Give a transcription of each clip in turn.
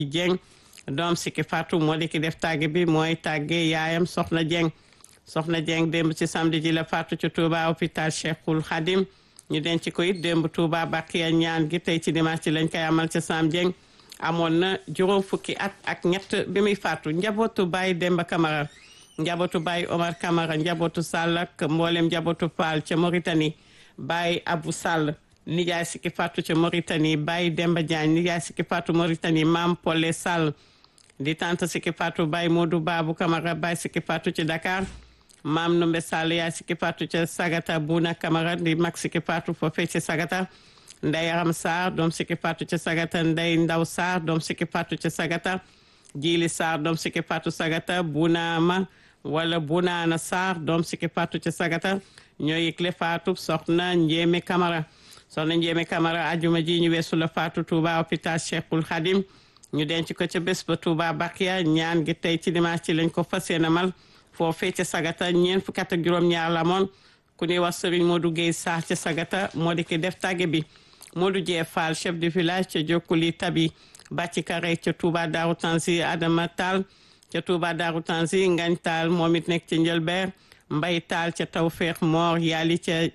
Dieng doom Sikki Fatou moo di ki def tàgge bi mooy tàgge yaayam Soxna Dieng Soxna Dieng démb ci samedi ji la faatu ci Touba hôpital Cheikhul Khadim ñu denc ko it démb Touba Bakiya ñaan gi tey ci dimanche ci lañ koy amal ca Sam Dieng amoon na juróom fukki at ak ñett bi muy faatu njabootu Baye Demba Camara njabootu Baye Omar Camara njabootu Sall ak mboolem njabootu Fall ca Mauritanie Baye Abou Sall nijaay Sikki Fatou ca Mauritanie Baye Demba Diagne nijaay Sikki Fatou Mauritanie Maam Polle Sall di tante Sikki Fatou Baye Modou Babou Camara Baye Sikki Fatou ci Dakar Maam Numbe Sall yaay Sikki Fatou ca Sagata Bouna Camara di mag Sikki Fatou foofee ci Sagata Ndey Aram Sarr doom Sikki Fatou ca Sagata Ndey Ndaw Sarr doom Sikki Fatou ca Sagata Jili Sarr doom Sikki Fatou Sagata Bunaama wala Bunaana Sarr doom Sikki Fatou ca Sagata ñoo yëgle Fatou soxna Njéeme Camara soxna Njéeme Camara ajuma ji ñu weesu la Fatou Touba hôpital Cheikhul Khadim ñu denc ko ca bés ba Touba Bakiya ñaan gi tey ci dimanche ci lañ ko fas yéene amal foofee ca Sagata ñeent fukki at ak juróom-ñaar la moon ku ñuy wax Serigne Modou Guèye Sarr ca Sagata moo di ki def tàgge bi Modou Dieng Fall chef de village ca Jokkuli Tabi Bàcci Kare ca Touba Darou Tanzi Adama Tall ca Touba Darou Tanzi Ngañ Tall moom it nekk ca Njëlbeer Mbay Tall ca Tawfeex Moor Yali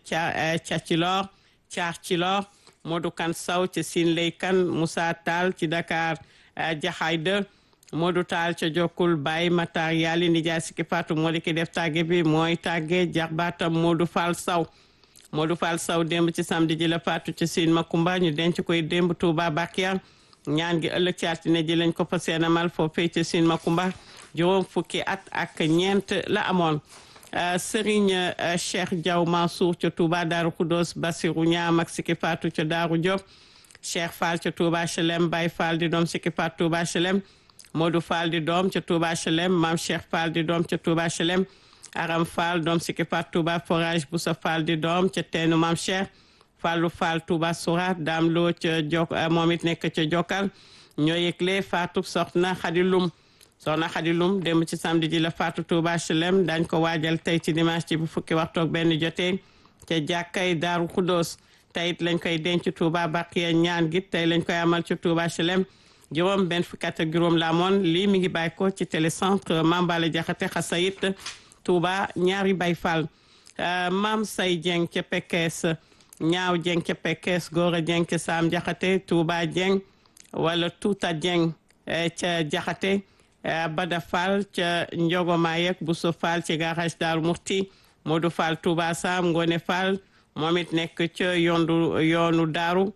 ca Cilor Caar Cilor Modou Kan Saw ca Siin Lay Kan Moussa Tall ci Dakar Jaxaay de Modou Tall ca Jokkul Baye Matar Yali nijaay Sikki Fatou moo di ki def tàgge bi mooy tàgge jarbaatam Modou Fall Saw Modou Fall Saw démb ci samedi ji la faatu ci Siin Makumba ñu denc koy démb Touba Bakiya ñaan gi ëllëg ci altine ji lañ ko fas yéene amal foofee ci Siin Makumba juróom fukki at ak ñeent la amoon Serigne Cheikh Diaw Mansour ca Touba Darou Khoudoss Bassirou Ñaam ak Sikki Fatou ca Darou Diop Cheikh Fall ca Touba HLM Baye Fall di doom Sikki Fatou Touba HLM Modou Fall di doom ca Touba HLM Mam Cheikh Fall di doom ca Touba HLM Aram Fall doom Sikki Fatou Touba Forage Boussa Fall di doom ca teenu Mam Cheikh Fallou Fall Touba Sourat Dame Lo ca jok moom it nekk ca Jokal ñoo yëgle Fatou soxna Khadilum soxna Khadilum démb ci samedi ji la Fatou Touba HLM dañ ko waajal tey ci dimanche ci bu fukki waxtu ak benn jotee ca jàkkay Daaru Khoudoss tey it lañ koy denc Touba Bakiya ñaan gi tey lañ koy amal ci Touba HLM juróom benn fukki at ak juróom la amoon lii mi ngi bàyyi ko ci télécentre Mambala Jaxate Xasayit Touba ñaari Bay Fall Maam Say Dieng ca Pekes ñaaw Dieng ca Pekes Gora Dieng ca Sam Jaxate Touba Dieng wala Touta Dieng ca Jaxate Bada Fall ca Njogomaay ak Bousso Fall ci garage Daaru Murti Modou Fall Touba Sam Ngone Fall moom it nekk ca yoonu Daaru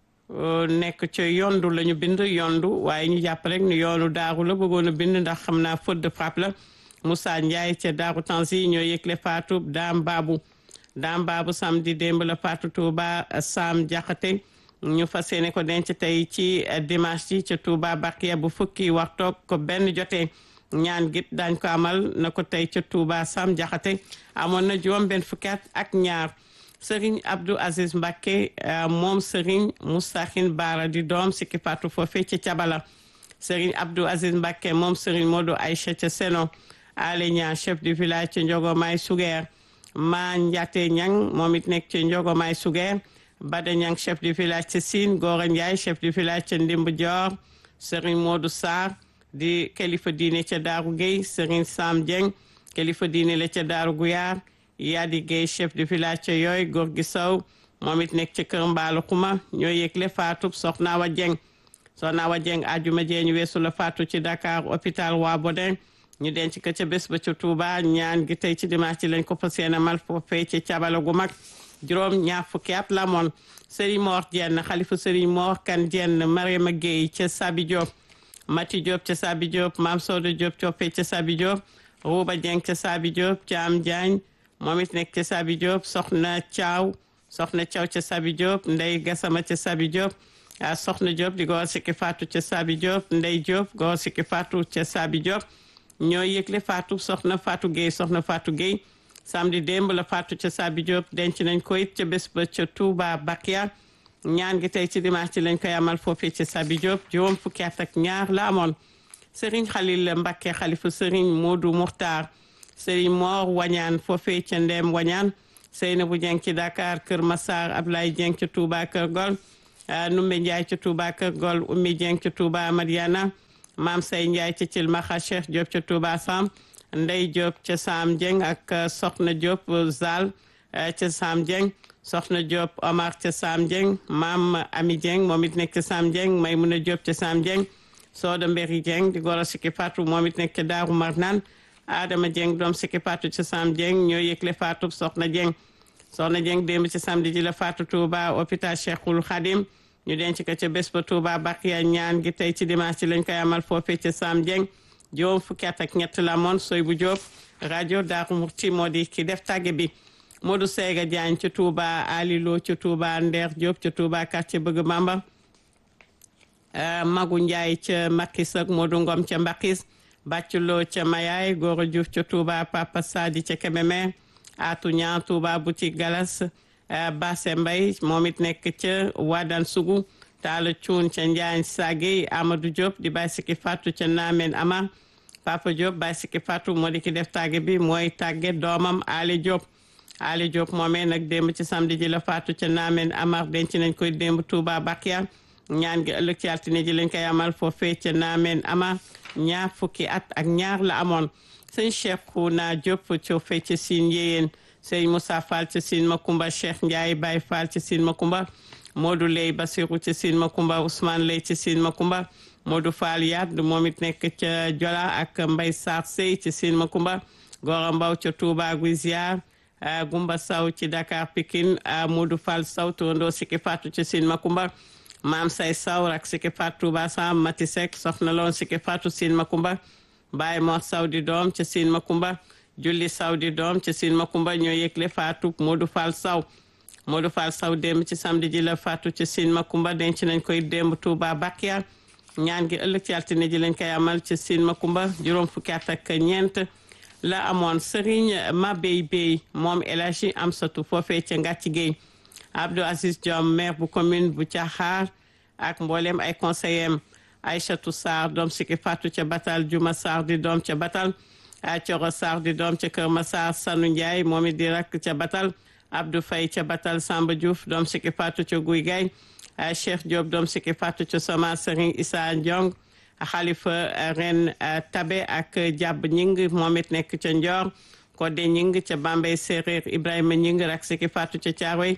nekk ca yondu la ñu bind yondu waaye ñu jàpp rek ni yoonu Daaru la bëggoon a bind ndax xam naa faute de frappe la Moussa Ndiaye ca Daaru Tanzi ñoo yëgle Fatou Dame Babou samedi démb la Fatou Touba Sam Jaxate ñu fas yéene ko denc tey ci dimanche ji ca Touba Bakiya bu fukki waxtoog ko benn jotee ñaan git dañ ko amal na ko tey ca Touba Sam Jaxate amoon na juróom benn fukki at ak ñaar Serigne Abdou Aziz Mbacké moom Serigne Moustakhin Bara di doom Sikki Fatou foofee ca Cabala Serigne Abdou Aziz Mbacké moom Serigne Modou Aïcha ca Seno Ale Niang chef du village ca Njogomay Sugeer Ma Ndiate Niang moom it nekk ca Njogomay Sugeer Bada Niang chef du village ca Sine Gora Ndiaye chef du village ca Ndimb Dior Serigne Modou Sarr di kilifa diine ca Daaru Gueye Serigne Sam Dieng kilifa diine la ca Daaru Guyar Yadi Gueye chef du village ca Yoy Gorgui Sow moom it nekk ca Kër Mbaalu Xuma ñoo yëgle Fatou Soxna Awa Dieng ajuma jee ñu weesu la Fatou ci Dakar hôpital Wa Bodin ñu denc ko ca bés ba ca Touba ñaan gi tey ci dimanche lañ ko fas yéene amal foofee ca cabala gu mag juróom ñaar fukki at la moon Serigne Mor Dieng xalifa Serigne Mor Kan Dieng Mariama Gueye ca Sabi Diop Mati Diop ca Sabi Diop Mam Soda Diop coppee ca Sabi Diop Rouba Dieng ca Sabi Diop Thiam Diagne moom it nekk ca Sabi Diop Soxna Thiaw ca Sabi Diop Ndey Gassama ca Sabi Diop Soxna Diop di góor Sikki Fatou ca Sabi Diop Ndey Diop góor Sikki Fatou ca Sabi Diop ñoo yëgle Fatou Soxna Fatou Gueye samedi démb la Fatou ca Sabi Diop denc nañ ko it ca bés ba ca Touba Bakiya ñaan gi tey ci dimanche ci lañ koy amal foofee ca Sabi Diop juróom fukki at ak ñaar la amoon Serigne Khalil Mbacké xalifa Serigne Modou Mokhtar Serigne Mor Wañaan foofee ca Ndem Wañaan Seynabou Dieng ci Dakar Kër Massar Ablaye Dieng ca Touba Kër Gol Numbe Ndiaye ca Touba Kër Gol Oumy Dieng ca Touba Madiana Maam Say Ndiaye ca Cilmaxa Cheikh Diop ca Touba Sam Ndey Diop ca Sam Dieng ak Soxna Diop Zal ca Sam Dieng Soxna Diop Omar ca Sam Dieng Maam Ami Dieng moom it nekk ca Sam Dieng Maymuna Diop ca Sam Dieng Sooda Mbéri Dieng di goro Siki Fatou moom it nekk ca Daaru Marnaan Adama Dieng doom Siki Fatou ca Sam Dieng ñoo yëgle Fatou Soxna Dieng Soxna Dieng démb ci samedi ji la Fatou Touba hôpital Cheikhul Khadim ñu denc ko ca bés ba Touba Bakiya ñaan gi tey ci dimanche ci lañ koy amal foofee ca Sam Dieng juróom fukki at ak ñett la moon soy bu Diop rajo Daaru Murti moo di ki def tàgge bi Modou Seyga Diagne ca Touba Alilo ca Touba Ndeer Diop ca Touba quartier Bëgg Bamba Magu Ndiaye ca Makis ak Modou Ngom ca Mbakis Bàcculoo ca Mayaay Goro Diouf ca Touba Papa Sadi ca Kébémer Atou Ñaan Touba boutique Galas Basse Mbay moom it nekk ca Wadan Sugu Taala Cuun ca Njaañ Sagey Amadou Diop di Baye Siki Fatou ca Namen Ama Papa Diop Baye Siki Fatou moo di ki def tàgge bi mooy tàgge doomam Ali Diop Ali Diop moomee nag démb ci samedi ji la Fatou ca Namen Amar denc nañ koy démb Touba Bakiya ñaan gi ëllëg ci altine ji lañ koy amal foofee ca Namen Ama ñaar fukki at ak ñaar la amoon sëñ Cheikhouna Diop coofee ca Sine Yéyeen sëñ Moussa Fall ca Sine Makumba Cheikh Ndiaye Baye Fall ca Sine Makumba Modou Lay Basirou ca Sine Makumba Ousmane Lay ca Sine Makumba Modou Fall Yad moom it nekk ca Jola ak Mbay Sarr Sey ca Sine Makumba Gora Mbaw ca Touba Guiziar Gumba Saw ci Dakar Pikine Modou Fall Saw turandoo Siki Fatou ca Sine Makumba Maam Say Saw rak Siki Fatou Touba Sam Mati Seck soxna loon Siki Fatou Sine Makumba Baye Mor Saw di doom ca Sine Makumba Julli Saw di doom ca Sine Makumba ñoo yëgle Fatou Modou Fall Saw Modou Fall Saw démb ci samedi ji la Fatou ca Sine Makumba denc nañ koy démb Touba Bakiya ñaan gi ëllëg ci altine ji lañ koy amal ca Sine Makumba juróom fukki at ak ñeent la amoon Serigne Mabey Bey moom El Hadji Amsatou foofee ca Ngàcci Gueye Abdou Aziz Diom maire bu commune bu Thiakhar ak mboolem ay conseillers Aïchatou Sarr doom Siki Fatou ca Batal Juma Sarr di doom ca Batal Thioro Sarr di doom ca Kër Massar Sanu Ndiaye moom it di rakk ca Batal Abdou Faye ca Batal Samba Diouf doom Siki Fatou ca Guy Gaye Cheikh Diop doom Siki Fatou ca Soma Serigne Issa Ndiong Khalifa Ren Tabe ak Diab Ñing moom it nekk ca Ndior Kodé Ñing ca Bambey Séréer Ibrahima Ñing rak Siki Fatou ca Thiaroye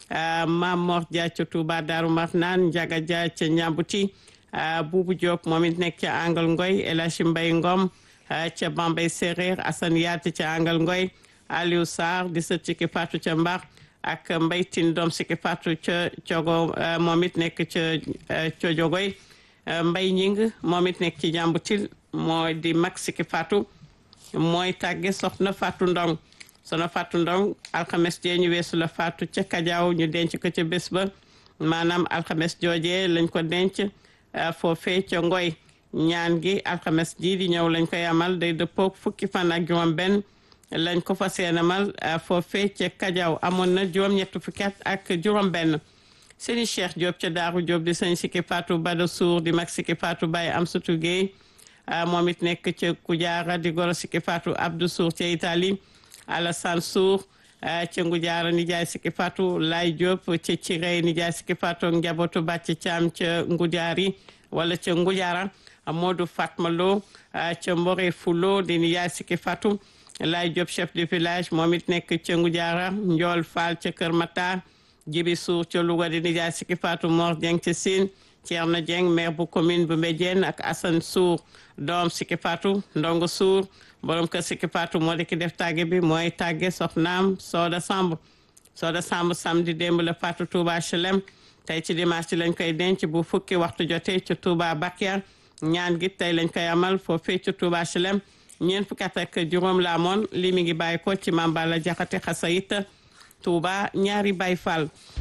Mam Mor Dia ca Touba Darou Marnane Ndiaga Dia ca Ñambuti Boubou Diop moom it nekk ca Angal Ngoy El Hadji Mbaye Ngom ca Bambey Séréer Assane Yaat ca Angal Ngoy Aliou Sarr di sët Siki Fatou ca Mbar ak Mbaye Tine doom Siki Fatou ca Cogo moom it nekk ca Cojogoy Mbaye Ñing moom it nekk ci Jambutil mooy di mag Siki Fatou mooy tàgge soxna Fatou Ndong soxna Fatou Ndong alxames jee ñu weesu la Fatou ca Kajaaw ñu denc ko ca bés ba maanaam alxames joojee lañ ko denc foofee ca Ngoy ñaan gi alxames ji di ñëw lañ koy amal day dëppook fukki fan ak juróom benn lañ ko fas yéene amal foofee ca Kajaaw amoon na juróom ñett fukki at ak juróom benn Sëñ Cheikh Diop ca Daaru Diop di sëñ Siki Fatou Bada Sour di mag Siki Fatou Baye Amsatou Gueye moom it nekk ca Kujaara di goro Siki Fatou Abdou Sour ca Italie Alassane Sour ca Ngujaara nijaay Siki Fatou Lay Diop ca Cirey nijaay Siki Fatou njabootu Bàcc Caam ca Ngujaari wala ca Ngujaara Modou Fatma Lo ca Mbore Fulo di nijaay Siki Fatou Lay Diop chef du village moom it nekk ca Ngujaara Njool Fall ca Kër Matar Jibi Sour ca Louga di nijaay Siki Fatou Mor Dieng ca Sine Thierno Dieng maire bu commune bu Mbédiène ak Assane Sour doom Siki Fatou Ndongo Sour borom kër Siki Fatou moo di ki def tàgge bi mooy tàgge soxnaam Soda Samb samedi démb la Fatou Touba HLM tey ci dimanche lañ koy denc bu fukki waxtu jotee ci Touba Bakiya ñaan gi tey lañ koy amal foofee ci Touba HLM ñeent fukki at ak juróom la amoon li mi ngi bàyyi ko ci Mambala Jaxate Xasayit Touba ñaari Baye Fall